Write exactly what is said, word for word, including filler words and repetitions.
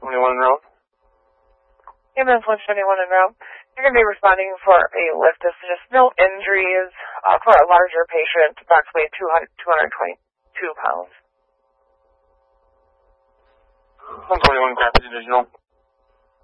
twenty-one in route. Ambulance one seventy-one en route. You're going to be responding for a lift. This is just no injuries uh, for a larger patient, approximately two hundred, two hundred twenty-two pounds. one twenty-one, copy, divisional.